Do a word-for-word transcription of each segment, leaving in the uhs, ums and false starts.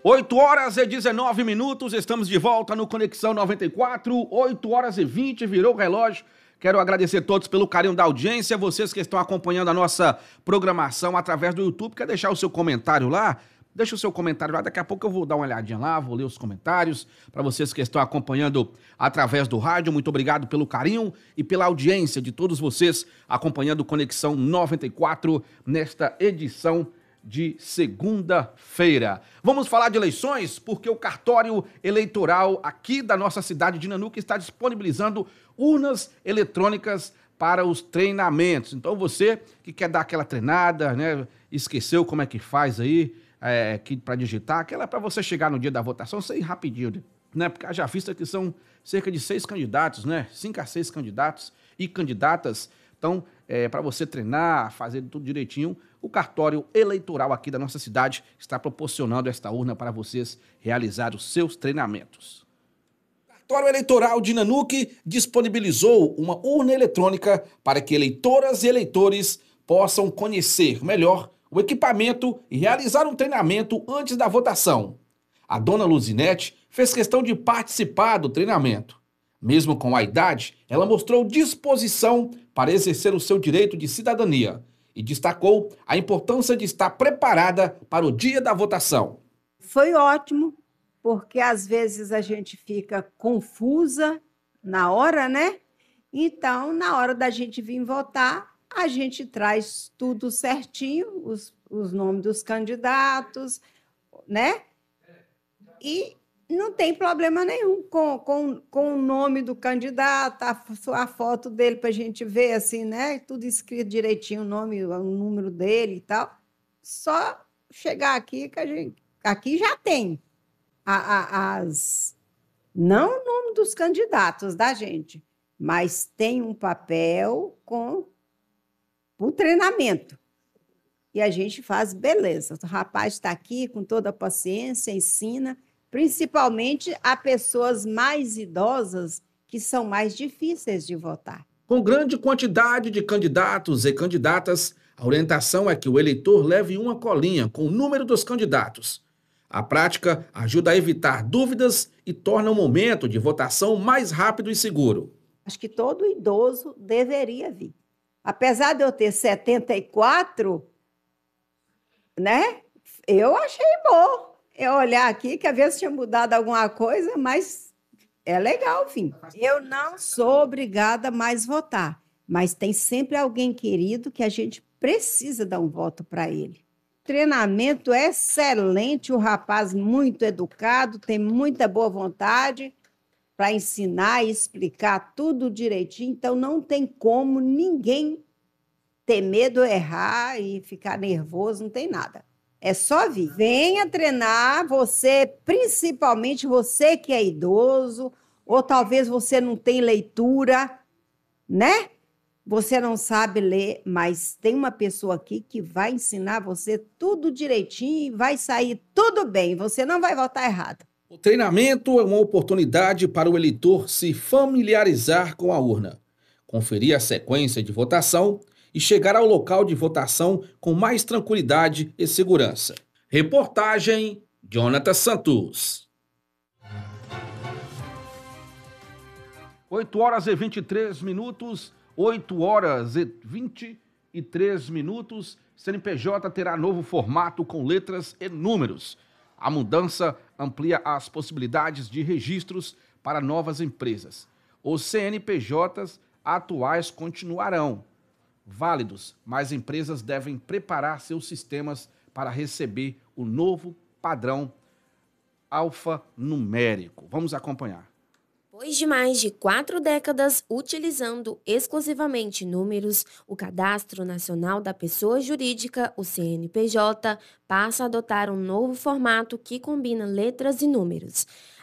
oito horas e dezenove minutos, estamos de volta no Conexão noventa e quatro, oito horas e vinte, virou o relógio. Quero agradecer a todos pelo carinho da audiência, vocês que estão acompanhando a nossa programação através do YouTube. Quer deixar o seu comentário lá? Deixa o seu comentário lá, daqui a pouco eu vou dar uma olhadinha lá, vou ler os comentários. Para vocês que estão acompanhando através do rádio, muito obrigado pelo carinho e pela audiência de todos vocês acompanhando o Conexão noventa e quatro nesta edição de segunda-feira. Vamos falar de eleições, porque o cartório eleitoral aqui da nossa cidade de Nanuque está disponibilizando urnas eletrônicas para os treinamentos. Então você que quer dar aquela treinada, né, esqueceu como é que faz aí, é, para digitar, aquela para você chegar no dia da votação, sair rapidinho, né, porque já vista que são cerca de seis candidatos, né, cinco a seis candidatos e candidatas. Então, é, para você treinar, fazer tudo direitinho, o cartório eleitoral aqui da nossa cidade está proporcionando esta urna para vocês realizar os seus treinamentos. O cartório eleitoral de Nanuque disponibilizou uma urna eletrônica para que eleitoras e eleitores possam conhecer melhor o equipamento e realizar um treinamento antes da votação. A dona Luzinete fez questão de participar do treinamento. Mesmo com a idade, ela mostrou disposição para exercer o seu direito de cidadania e destacou a importância de estar preparada para o dia da votação. Foi ótimo, porque às vezes a gente fica confusa na hora, né? Então, na hora da gente vir votar, a gente traz tudo certinho, os, os nomes dos candidatos, né? E não tem problema nenhum com, com, com o nome do candidato, a, a foto dele para a gente ver, assim, né? Tudo escrito direitinho, o nome, o número dele e tal. Só chegar aqui que a gente... Aqui já tem a, a, as... Não o nome dos candidatos da gente, mas tem um papel com o treinamento. E a gente faz beleza. O rapaz está aqui com toda a paciência, ensina, principalmente a pessoas mais idosas que são mais difíceis de votar. Com grande quantidade de candidatos e candidatas, a orientação é que o eleitor leve uma colinha com o número dos candidatos. A prática ajuda a evitar dúvidas e torna o momento de votação mais rápido e seguro. Acho que todo idoso deveria vir. Apesar de eu ter setenta e quatro, né? Eu achei bom. Eu olhar aqui, que às vezes tinha mudado alguma coisa, mas é legal, enfim. Eu não sou obrigada a mais votar, mas tem sempre alguém querido que a gente precisa dar um voto para ele. Treinamento excelente, o rapaz muito educado, tem muita boa vontade para ensinar e explicar tudo direitinho, então não tem como ninguém ter medo, errar e ficar nervoso, não tem nada. É só vir. Venha treinar, você, principalmente você que é idoso, ou talvez você não tem leitura, né? Você não sabe ler, mas tem uma pessoa aqui que vai ensinar você tudo direitinho e vai sair tudo bem. Você não vai votar errado. O treinamento é uma oportunidade para o eleitor se familiarizar com a urna, conferir a sequência de votação e chegar ao local de votação com mais tranquilidade e segurança. Reportagem Jonathan Santos. oito horas e vinte e três minutos, oito horas e vinte e três minutos, C N P J terá novo formato com letras e números. A mudança amplia as possibilidades de registros para novas empresas. Os C N P Js atuais continuarão válidos, mas empresas devem preparar seus sistemas para receber o novo padrão alfanumérico. Vamos acompanhar. Depois de mais de quatro décadas utilizando exclusivamente números, o Cadastro Nacional da Pessoa Jurídica, o C N P J, passa a adotar um novo formato que combina letras e números.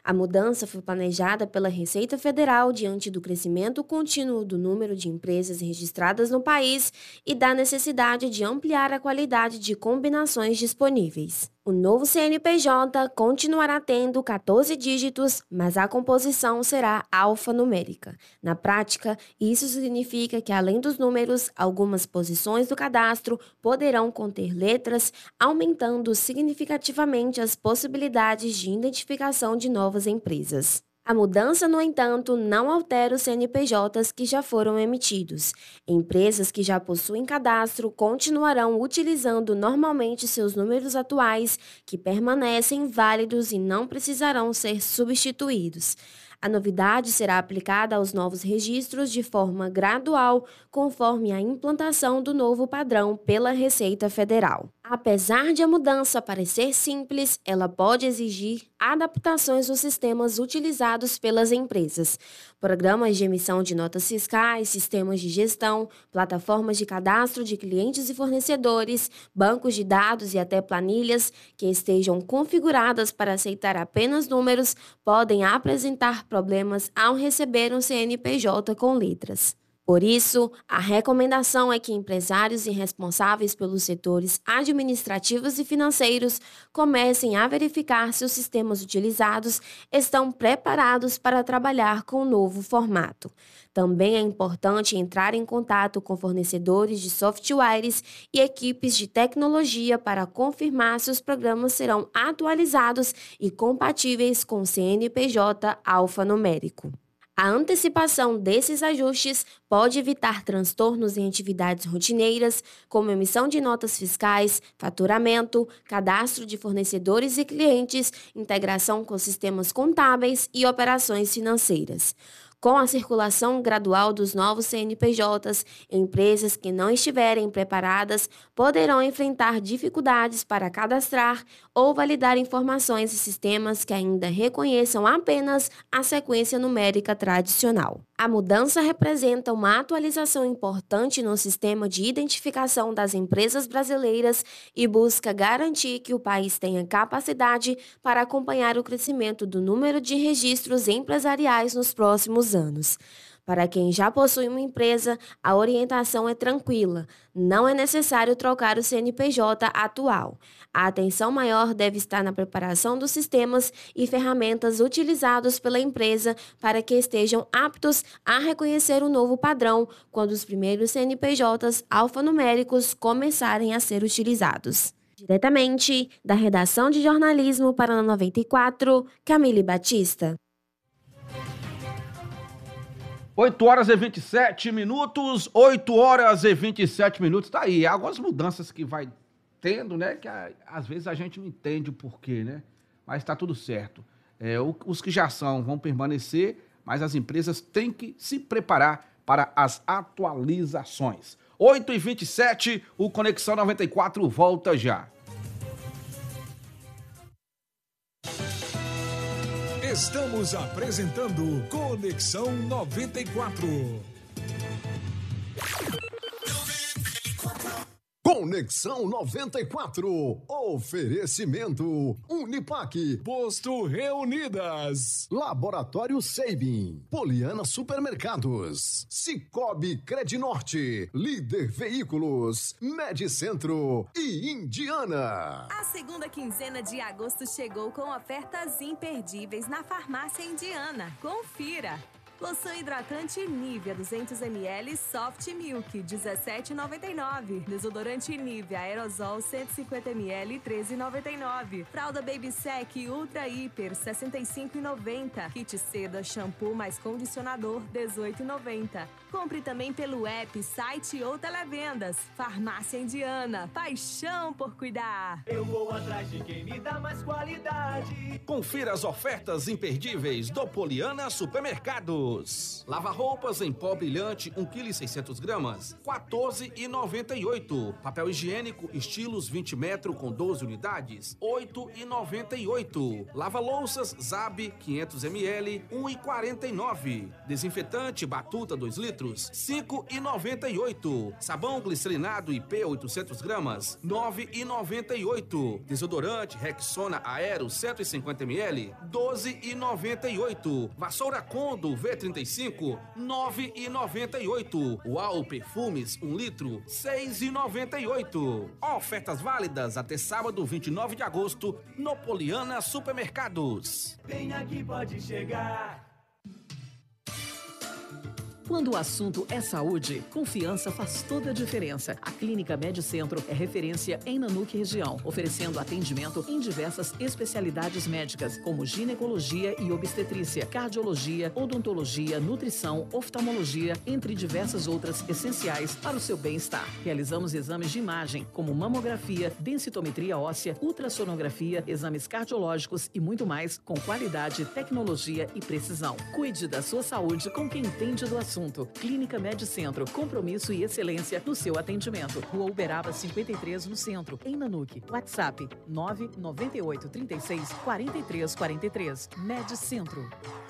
A mudança foi planejada pela Receita Federal diante do crescimento contínuo do número de empresas registradas no país e da necessidade de ampliar a qualidade de combinações disponíveis. O novo C N P J continuará tendo quatorze dígitos, mas a composição será alfanumérica. Na prática, isso significa que, além dos números, algumas posições do cadastro poderão conter letras, aumentando significativamente as possibilidades de identificação de novas empresas. A mudança, no entanto, não altera os C N P Js que já foram emitidos. Empresas que já possuem cadastro continuarão utilizando normalmente seus números atuais, que permanecem válidos e não precisarão ser substituídos. A novidade será aplicada aos novos registros de forma gradual, conforme a implantação do novo padrão pela Receita Federal. Apesar de a mudança parecer simples, ela pode exigir adaptações dos sistemas utilizados pelas empresas. Programas de emissão de notas fiscais, sistemas de gestão, plataformas de cadastro de clientes e fornecedores, bancos de dados e até planilhas que estejam configuradas para aceitar apenas números podem apresentar problemas ao receber um C N P J com letras. Por isso, a recomendação é que empresários e responsáveis pelos setores administrativos e financeiros comecem a verificar se os sistemas utilizados estão preparados para trabalhar com o novo formato. Também é importante entrar em contato com fornecedores de softwares e equipes de tecnologia para confirmar se os programas serão atualizados e compatíveis com o C N P J alfanumérico. A antecipação desses ajustes pode evitar transtornos em atividades rotineiras, como emissão de notas fiscais, faturamento, cadastro de fornecedores e clientes, integração com sistemas contábeis e operações financeiras. Com a circulação gradual dos novos C N P Js, empresas que não estiverem preparadas poderão enfrentar dificuldades para cadastrar ou validar informações em sistemas que ainda reconheçam apenas a sequência numérica tradicional. A mudança representa uma atualização importante no sistema de identificação das empresas brasileiras e busca garantir que o país tenha capacidade para acompanhar o crescimento do número de registros empresariais nos próximos anos. Para quem já possui uma empresa, a orientação é tranquila. Não é necessário trocar o C N P J atual. A atenção maior deve estar na preparação dos sistemas e ferramentas utilizados pela empresa para que estejam aptos a reconhecer o novo padrão quando os primeiros C N P Js alfanuméricos começarem a ser utilizados. Diretamente da redação de jornalismo para a noventa e quatro, Camille Batista. oito horas e vinte e sete minutos, oito horas e vinte e sete minutos, tá aí, algumas mudanças que vai tendo, né, que a, às vezes a gente não entende o porquê, né, mas tá tudo certo. É, o, os que já são vão permanecer, mas as empresas têm que se preparar para as atualizações. oito e vinte e sete, o Conexão noventa e quatro volta já. Estamos apresentando Conexão noventa e quatro. Conexão noventa e quatro. Oferecimento Unipac, Posto Reunidas, Laboratório Seibin, Poliana Supermercados, Cicobi Credinorte, Líder Veículos, Medicentro e Indiana. A segunda quinzena de agosto chegou com ofertas imperdíveis na Farmácia Indiana. Confira! Loção hidratante Nivea duzentos mililitros Soft Milk dezessete reais e noventa e nove centavos. Desodorante Nivea Aerosol cento e cinquenta mililitros treze reais e noventa e nove centavos. Fralda Baby Sec Ultra Hiper sessenta e cinco reais e noventa centavos. Kit Seda Shampoo mais condicionador dezoito reais e noventa centavos. Compre também pelo app, site ou televendas. Farmácia Indiana, paixão por cuidar. Eu vou atrás de quem me dá mais qualidade. Confira as ofertas imperdíveis do Poliana Supermercados. litros. Lava-roupas em pó brilhante, um quilo e seiscentos gramas, quatorze reais e noventa e oito centavos. Papel higiênico, estilos vinte metros com doze unidades, oito reais e noventa e oito centavos. Lava-louças Zab, quinhentos mililitros, um real e quarenta e nove centavos. Desinfetante Batuta, dois litros, cinco reais e noventa e oito centavos. Sabão glicerinado I P, oitocentos gramas, nove reais e noventa e oito centavos. Desodorante Rexona Aero, cento e cinquenta mililitros, doze reais e noventa e oito centavos. Vassoura Condo V trinta e cinco, nove reais e noventa e oito centavos. Uau Perfumes, um litro, seis reais e noventa e oito centavos. Ofertas válidas até sábado, vinte e nove de agosto, no Poliana Supermercados. Vem aqui, pode chegar. Quando o assunto é saúde, confiança faz toda a diferença. A Clínica Médio Centro é referência em Nanuque região, oferecendo atendimento em diversas especialidades médicas, como ginecologia e obstetrícia, cardiologia, odontologia, nutrição, oftalmologia, entre diversas outras essenciais para o seu bem-estar. Realizamos exames de imagem, como mamografia, densitometria óssea, ultrassonografia, exames cardiológicos e muito mais, com qualidade, tecnologia e precisão. Cuide da sua saúde com quem entende do assunto. Clínica Médio Centro, compromisso e excelência no seu atendimento. Rua Uberaba cinquenta e três, no centro, em Nanuque. WhatsApp nove nove oito, trinta e seis, quarenta e três quarenta e três. Médio Centro.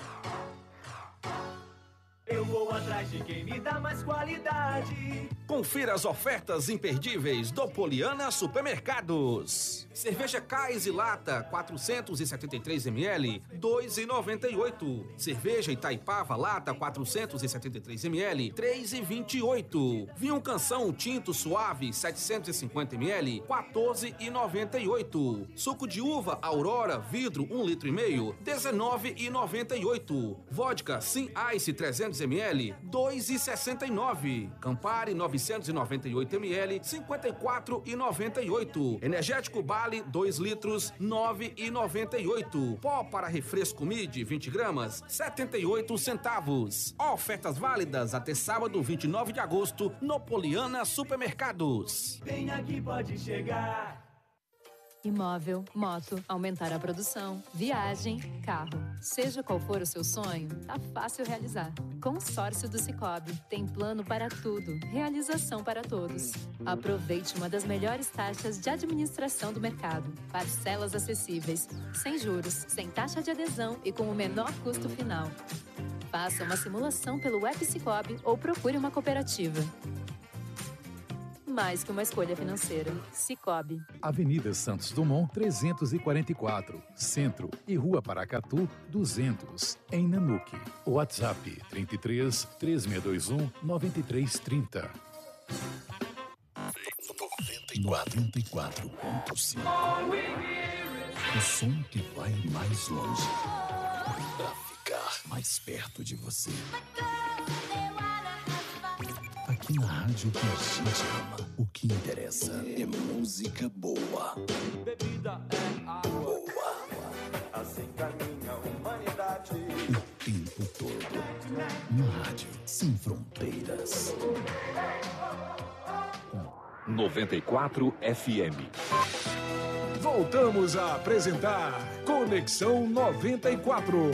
Eu vou atrás de quem me dá mais qualidade. Confira as ofertas imperdíveis do Poliana Supermercados. Cerveja Cais e Lata, quatrocentos e setenta e três mililitros, dois reais e noventa e oito centavos. Cerveja Itaipava Lata, quatrocentos e setenta e três mililitros, três reais e vinte e oito centavos. Vinho Canção Tinto Suave, setecentos e cinquenta mililitros, quatorze reais e noventa e oito centavos. Suco de uva Aurora Vidro, um litro e meio, dezenove reais e noventa e oito centavos. Vodka Sim Ice trezentos mililitros, dois reais e sessenta e nove centavos. Campari novecentos e noventa e oito mililitros, cinquenta e quatro reais e noventa e oito centavos. Energético Bali dois litros, nove reais e noventa e oito centavos. Pó para refresco Mid vinte gramas, setenta e oito centavos. Ofertas válidas até sábado, vinte e nove de agosto, no Poliana Supermercados. Vem aqui, pode chegar. Imóvel, moto, aumentar a produção, viagem, carro. Seja qual for o seu sonho, tá fácil realizar. Consórcio do Sicoob. Tem plano para tudo, realização para todos. Aproveite uma das melhores taxas de administração do mercado. Parcelas acessíveis, sem juros, sem taxa de adesão e com o menor custo final. Faça uma simulação pelo app Sicoob ou procure uma cooperativa. Mais que uma escolha financeira. Sicoob. Avenida Santos Dumont, trezentos e quarenta e quatro, Centro, e Rua Paracatu, duzentos, em Nanuque. WhatsApp trinta e três, três seis dois um, nove três três zero. noventa e quatro ponto cinco. O som que vai mais longe pra ficar mais perto de você. Aqui na rádio que a gente ama, o que interessa é música boa. Bebida é água. Boa. Assim caminha a humanidade. O tempo todo. Uma rádio sem fronteiras. noventa e quatro F M. Voltamos a apresentar Conexão noventa e quatro.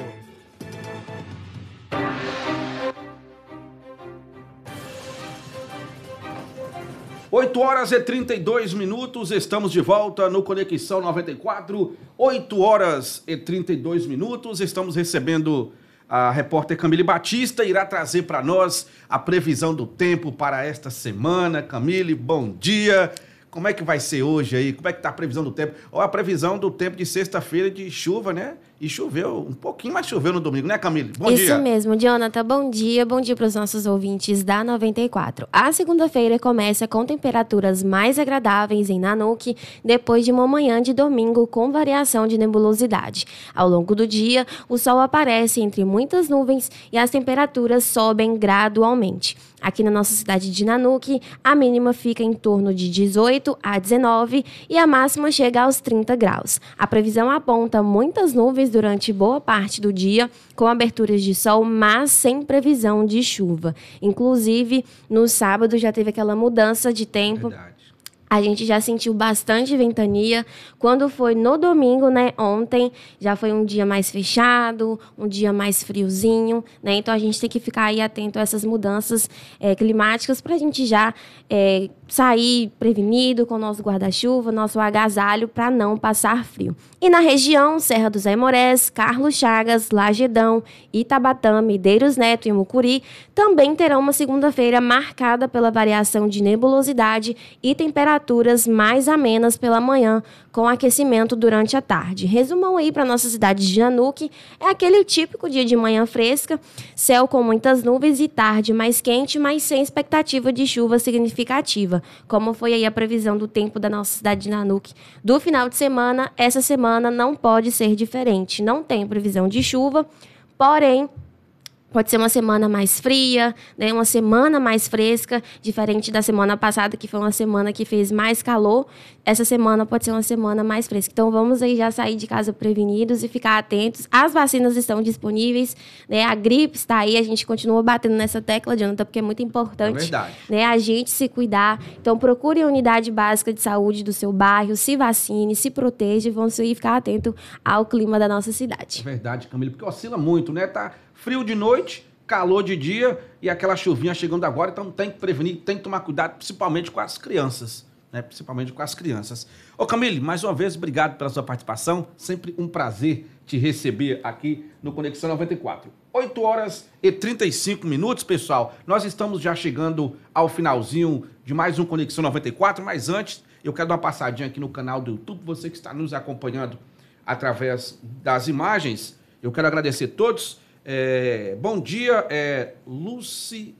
oito horas e trinta e dois minutos, estamos de volta no Conexão noventa e quatro, oito horas e trinta e dois minutos, estamos recebendo a repórter Camille Batista, irá trazer para nós a previsão do tempo para esta semana. Camille, bom dia, como é que vai ser hoje aí, como é que tá a previsão do tempo? Ou a previsão do tempo de sexta-feira de chuva, né? E choveu um pouquinho, mas choveu no domingo, né, Camille? Bom Isso dia. Isso mesmo, Jonathan, bom dia. Bom dia para os nossos ouvintes da noventa e quatro. A segunda-feira começa com temperaturas mais agradáveis em Nanuque, depois de uma manhã de domingo com variação de nebulosidade. Ao longo do dia, o sol aparece entre muitas nuvens e as temperaturas sobem gradualmente. Aqui na nossa cidade de Nanuque, a mínima fica em torno de dezoito a dezenove e a máxima chega aos trinta graus. A previsão aponta muitas nuvens durante boa parte do dia, com aberturas de sol, mas sem previsão de chuva. Inclusive, no sábado já teve aquela mudança de tempo. Verdade. A gente já sentiu bastante ventania. Quando foi no domingo, né, ontem, já foi um dia mais fechado, um dia mais friozinho, né? Então, a gente tem que ficar aí atento a essas mudanças é, climáticas para a gente já é, sair prevenido com o nosso guarda-chuva, nosso agasalho, para não passar frio. E na região, Serra dos Aimorés, Carlos Chagas, Lagedão, Itabatã, Medeiros Neto e Mucuri, também terão uma segunda-feira marcada pela variação de nebulosidade e temperatura temperaturas mais amenas pela manhã, com aquecimento durante a tarde. Resumão aí para nossa cidade de Nanuque, é aquele típico dia de manhã fresca, céu com muitas nuvens e tarde mais quente, mas sem expectativa de chuva significativa. Como foi aí a previsão do tempo da nossa cidade de Nanuque do final de semana, essa semana não pode ser diferente. Não tem previsão de chuva, porém, pode ser uma semana mais fria, né? Uma semana mais fresca, diferente da semana passada, que foi uma semana que fez mais calor. Essa semana pode ser uma semana mais fresca. Então, vamos aí já sair de casa prevenidos e ficar atentos. As vacinas estão disponíveis, né? A gripe está aí, a gente continua batendo nessa tecla, Jonathan, porque é muito importante, é verdade, né? A gente se cuidar. Então, procure a unidade básica de saúde do seu bairro, se vacine, se proteja e vamos aí ficar atento ao clima da nossa cidade. É verdade, Camila, porque oscila muito, né? Tá frio de noite, calor de dia e aquela chuvinha chegando agora, então tem que prevenir, tem que tomar cuidado, principalmente com as crianças, né? Principalmente com as crianças. Ô Camille, mais uma vez, obrigado pela sua participação, sempre um prazer te receber aqui no Conexão noventa e quatro. oito horas e trinta e cinco minutos, pessoal, nós estamos já chegando ao finalzinho de mais um Conexão noventa e quatro, mas antes, eu quero dar uma passadinha aqui no canal do YouTube, você que está nos acompanhando através das imagens, eu quero agradecer a todos. É, bom dia, é, Luci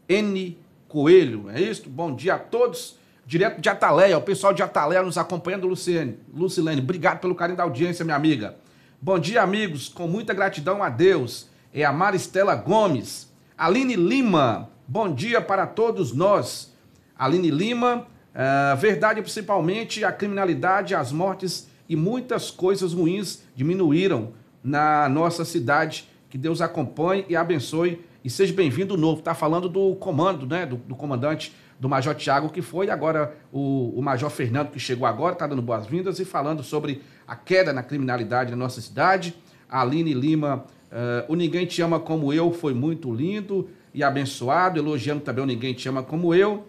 N. Coelho, é isso? Bom dia a todos, direto de Ataleia, o pessoal de Ataleia nos acompanhando, Luciene, Lucilene, obrigado pelo carinho da audiência, minha amiga. Bom dia, amigos, com muita gratidão a Deus, é a Maristela Gomes. Aline Lima, bom dia para todos nós. Aline Lima, uh, verdade, principalmente a criminalidade, as mortes e muitas coisas ruins diminuíram na nossa cidade. Que Deus acompanhe e abençoe e seja bem-vindo novo. Está falando do comando, né? Do, do comandante, do Major Tiago, que foi agora o, o Major Fernando, que chegou agora, está dando boas-vindas e falando sobre a queda na criminalidade na nossa cidade. A Aline Lima, uh, o Ninguém Te Ama Como Eu foi muito lindo e abençoado, elogiando também o Ninguém Te Ama Como Eu.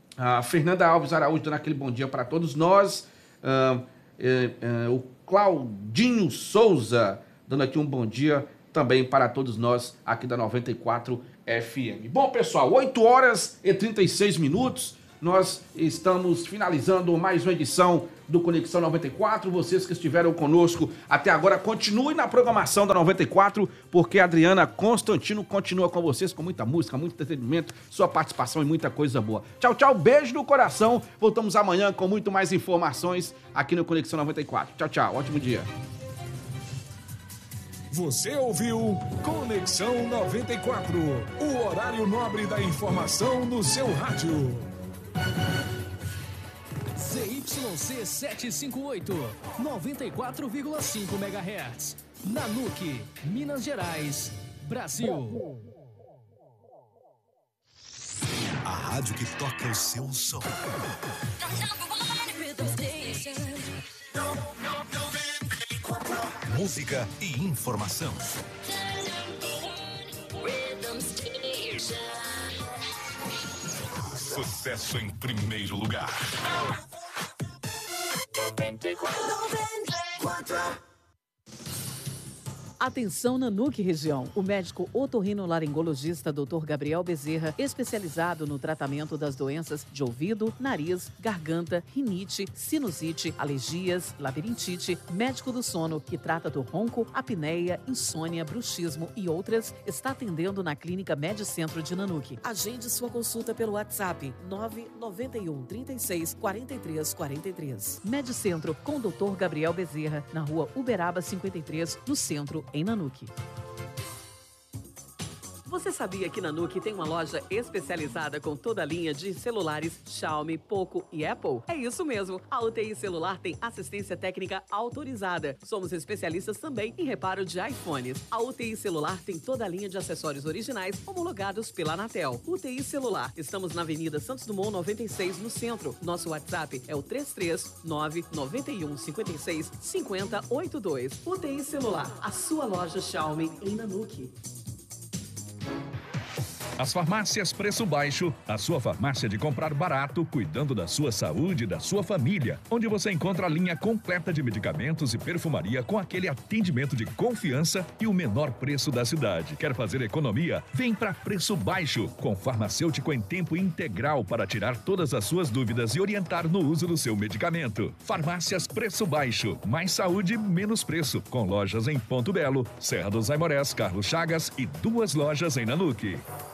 A Fernanda Alves Araújo dando aquele bom dia para todos nós. Uh, uh, uh, o Claudinho Souza dando aqui um bom dia também para todos nós aqui da noventa e quatro F M. Bom, pessoal, oito horas e trinta e seis minutos, nós estamos finalizando mais uma edição do Conexão noventa e quatro. Vocês que estiveram conosco até agora, continuem na programação da noventa e quatro, porque a Adriana Constantino continua com vocês com muita música, muito entretenimento, sua participação e muita coisa boa. Tchau, tchau, beijo no coração. Voltamos amanhã com muito mais informações aqui no Conexão noventa e quatro. Tchau, tchau, ótimo dia. Você ouviu Conexão noventa e quatro, o horário nobre da informação no seu rádio. Z Y C setecentos e cinquenta e oito, noventa e quatro vírgula cinco megahertz. Nanuque, Minas Gerais, Brasil. A rádio que toca o seu som. Música e informação. Sucesso em primeiro lugar. Atenção Nanuque região. O médico otorrinolaringologista doutor Gabriel Bezerra, especializado no tratamento das doenças de ouvido, nariz, garganta, rinite, sinusite, alergias, labirintite, médico do sono, que trata do ronco, apneia, insônia, bruxismo e outras, está atendendo na Clínica Medicentro de Nanuque. Agende sua consulta pelo WhatsApp nove nove um, trinta e seis, quarenta e três quarenta e três. Medicentro com doutor Gabriel Bezerra, na rua Uberaba cinquenta e três, no centro, em Nanuque. Você sabia que Nanuque tem uma loja especializada com toda a linha de celulares Xiaomi, Poco e Apple? É isso mesmo. A U T I Celular tem assistência técnica autorizada. Somos especialistas também em reparo de iPhones. A U T I Celular tem toda a linha de acessórios originais homologados pela Anatel. U T I Celular. Estamos na Avenida Santos Dumont noventa e seis, no centro. Nosso WhatsApp é o três três nove nove um cinco seis cinco zero oito dois. U T I Celular, a sua loja Xiaomi em Nanuque. As farmácias Preço Baixo, a sua farmácia de comprar barato, cuidando da sua saúde e da sua família, onde você encontra a linha completa de medicamentos e perfumaria com aquele atendimento de confiança e o menor preço da cidade. Quer fazer economia? Vem para Preço Baixo, com farmacêutico em tempo integral para tirar todas as suas dúvidas e orientar no uso do seu medicamento. Farmácias Preço Baixo, mais saúde, menos preço, com lojas em Ponto Belo, Serra dos Aimorés, Carlos Chagas e duas lojas em Nanuque.